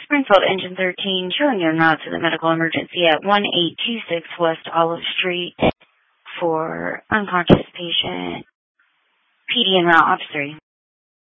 Springfield Engine 13, showing you en route to the medical emergency at 1826 West Olive Street for unconscious patient. PD en route, Officer 3.